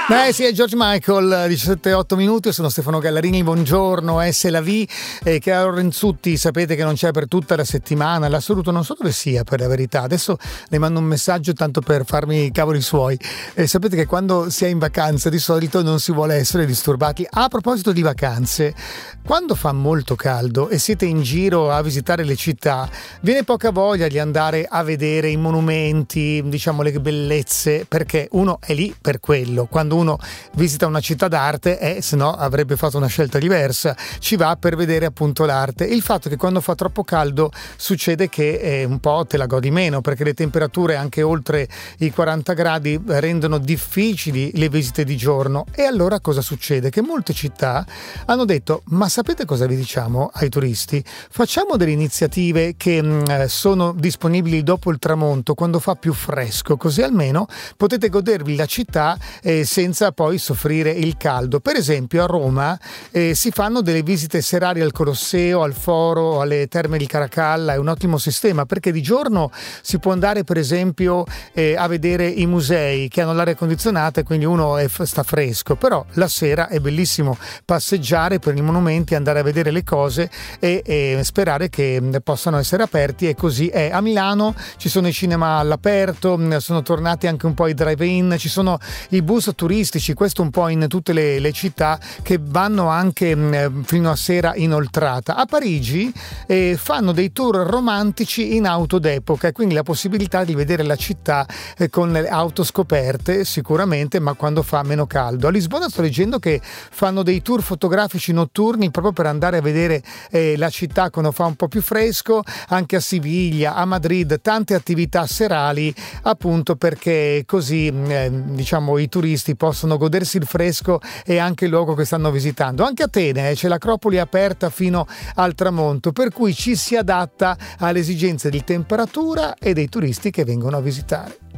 Beh sì, è George Michael, 17:08 minuti, io sono Stefano Gallarini, buongiorno, è la V, Chiara Renzutti, sapete che non c'è per tutta la settimana, l'assoluto non so dove sia per la verità, adesso le mando un messaggio tanto per farmi i cavoli suoi, sapete che quando si è in vacanza di solito non si vuole essere disturbati. A proposito di vacanze, quando fa molto caldo e siete in giro a visitare le città, viene poca voglia di andare a vedere i monumenti, diciamo le bellezze, perché uno è lì per quello. Quando uno visita una città d'arte, se no avrebbe fatto una scelta diversa, ci va per vedere appunto l'arte. Il fatto è che quando fa troppo caldo succede che un po' te la godi meno, perché le temperature anche oltre i 40 gradi rendono difficili le visite di giorno. E allora cosa succede? Che molte città hanno detto: ma sapete cosa vi diciamo ai turisti? Facciamo delle iniziative che sono disponibili dopo il tramonto, quando fa più fresco, così almeno potete godervi la città senza poi soffrire il caldo. Per esempio a Roma si fanno delle visite serali al Colosseo, al Foro, alle Terme di Caracalla. È un ottimo sistema, perché di giorno si può andare per esempio a vedere i musei che hanno l'aria condizionata e quindi uno sta fresco, però la sera è bellissimo passeggiare per i monumenti, andare a vedere le cose e sperare che possano essere aperti, e così è. A Milano ci sono i cinema all'aperto, sono tornati anche un po' i drive-in, ci sono i bus turistici, questo un po' in tutte le città, che vanno anche fino a sera inoltrata. A Parigi fanno dei tour romantici in auto d'epoca, e quindi la possibilità di vedere la città con le auto scoperte sicuramente, ma quando fa meno caldo. A Lisbona sto leggendo che fanno dei tour fotografici notturni proprio per andare a vedere la città quando fa un po' più fresco. Anche a Siviglia, a Madrid, tante attività serali, appunto perché così diciamo i turisti possono godersi il fresco e anche il luogo che stanno visitando. Anche a Atene c'è l'Acropoli aperta fino al tramonto, per cui ci si adatta alle esigenze di temperatura e dei turisti che vengono a visitare.